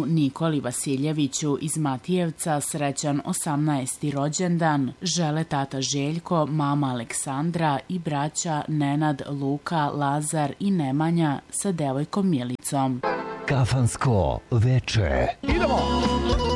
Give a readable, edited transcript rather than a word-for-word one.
sinu Nikoli Vasiljeviću iz Matijevca srećan 18. rođendan žele tata Željko, mama Aleksandra i braća Nenad, Luka, Lazar i Nemanja sa devojkom Milicom. Kafansko veče. Idemo!